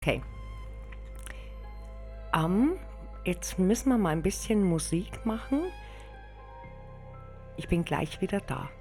Okay. Jetzt müssen wir mal ein bisschen Musik machen. Ich bin gleich wieder da.